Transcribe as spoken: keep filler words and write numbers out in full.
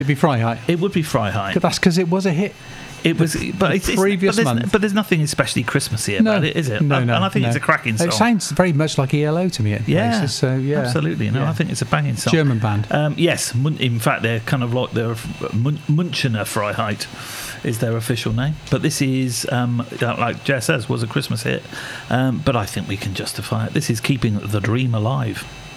It'd be Freiheit. It would be Freiheit. That's because it was a hit. It was, but it's, previous it's, but, there's, month. but there's nothing especially Christmassy about no, it, is it? No, and, no, and I think no. it's a cracking song. It sounds very much like E L O to me at yeah, places. So yeah, absolutely. No, yeah. I think it's a banging song. German band. Um, yes, in fact, they're kind of like they're Münchener Freiheit is their official name. But this is, um, like Jess says, was a Christmas hit. Um, but I think we can justify it. This is Keeping the Dream Alive.